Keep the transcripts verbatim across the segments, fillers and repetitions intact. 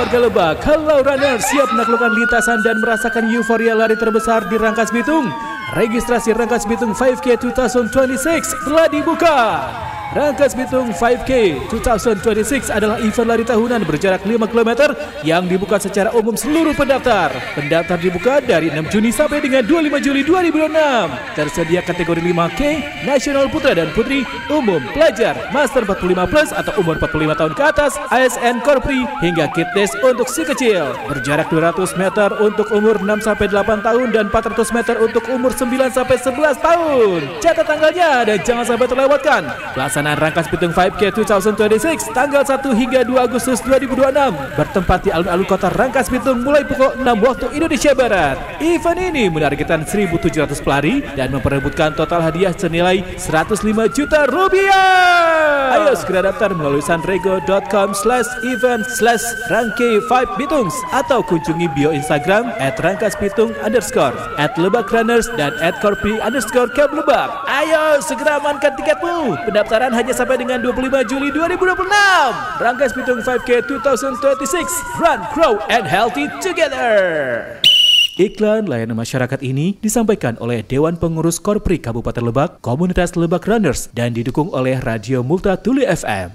Warga Lebak, hello runners, siap menaklukkan lintasan dan merasakan euforia lari terbesar di Rangkas Bitung? Registrasi Rangkas Bitung lima K dua ribu dua puluh enam telah dibuka. Rangkas Bitung lima K dua ribu dua puluh enam adalah event lari tahunan berjarak lima kilometer yang dibuka secara umum seluruh pendaftar. Pendaftar dibuka dari enam Juni sampai dengan dua puluh lima Juli dua ribu dua puluh enam. Tersedia kategori lima K, nasional putra dan putri, umum, pelajar, master empat puluh lima plus atau umur empat puluh lima tahun ke atas, A S N Korpri, hingga fitness untuk si kecil. Berjarak dua ratus meter untuk umur enam sampai delapan tahun dan empat ratus meter untuk umur sembilan sampai sebelas tahun. Catat tanggalnya dan jangan sampai terlewatkan. Pelaksanaan Rangkas Bitung lima K dua ribu dua puluh enam tanggal satu hingga dua Agustus dua ribu dua puluh enam bertempat di alun-alun kota Rangkas Bitung mulai pukul enam waktu Indonesia Barat. Event ini menargetkan seribu tujuh ratus pelari dan memperebutkan total hadiah senilai seratus lima juta rupiah. Ayo segera daftar melalui sunrego dot com slash event slash rangke lima bitungs atau kunjungi bio Instagram at rangkasbitung underscore at lebak runners dan at korpri underscore camp lebak. Ayo segera amankan tiketmu. Pendaftaran hanya sampai dengan dua puluh lima Juli dua ribu dua puluh enam. Rangkas Bitung lima K dua ribu dua puluh enam. Run, grow, and healthy together. Iklan layanan masyarakat ini disampaikan oleh Dewan Pengurus Korpri Kabupaten Lebak, Komunitas Lebak Runners, dan didukung oleh Radio Multatuli F M.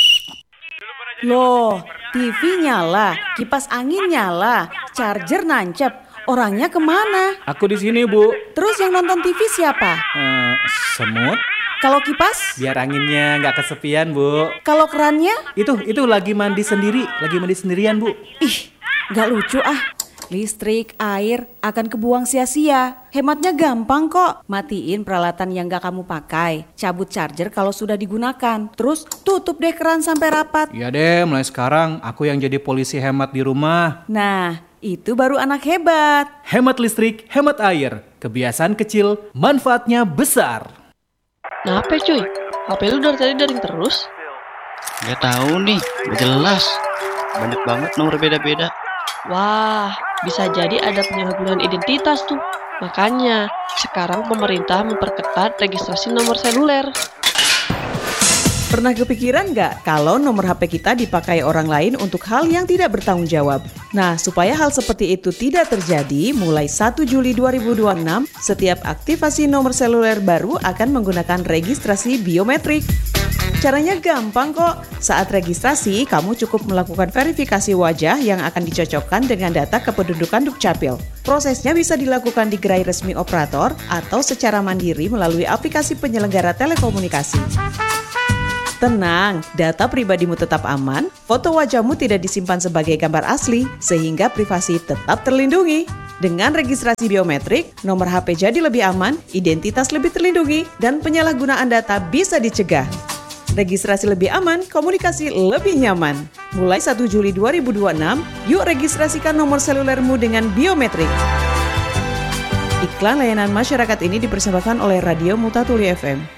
Loh, T V nyala, kipas angin nyala, charger nancep. Orangnya kemana? Aku di sini, Bu. Terus yang nonton T V siapa? Uh, semut. Kalau kipas? Biar anginnya nggak kesepian, Bu. Kalau kerannya? Itu, itu lagi mandi sendiri, lagi mandi sendirian, Bu. Ih, nggak lucu ah. Listrik, air akan kebuang sia-sia. Hematnya gampang kok. Matiin peralatan yang gak kamu pakai. Cabut charger kalau sudah digunakan. Terus tutup deh keran sampai rapat. Iya deh, mulai sekarang aku yang jadi polisi hemat di rumah. Nah, itu baru anak hebat. Hemat listrik, hemat air. Kebiasaan kecil, manfaatnya besar. Kenapa cuy? H P lu dari tadi daring terus? Gak tahu nih, gak jelas. Banyak banget nomor beda-beda. Wah, bisa jadi ada penyalahgunaan identitas tuh. Makanya, sekarang pemerintah memperketat registrasi nomor seluler. Pernah kepikiran nggak kalau nomor H P kita dipakai orang lain untuk hal yang tidak bertanggung jawab? Nah, supaya hal seperti itu tidak terjadi, mulai satu Juli dua ribu dua puluh enam, setiap aktivasi nomor seluler baru akan menggunakan registrasi biometrik. Caranya gampang kok. Saat registrasi, kamu cukup melakukan verifikasi wajah yang akan dicocokkan dengan data kependudukan Dukcapil. Prosesnya bisa dilakukan di gerai resmi operator atau secara mandiri melalui aplikasi penyelenggara telekomunikasi. Tenang, data pribadimu tetap aman, foto wajahmu tidak disimpan sebagai gambar asli, sehingga privasi tetap terlindungi. Dengan registrasi biometrik, nomor H P jadi lebih aman, identitas lebih terlindungi, dan penyalahgunaan data bisa dicegah. Registrasi lebih aman, komunikasi lebih nyaman. Mulai satu Juli dua ribu dua puluh enam, yuk registrasikan nomor selulermu dengan biometrik. Iklan layanan masyarakat ini dipersembahkan oleh Radio Multatuli F M.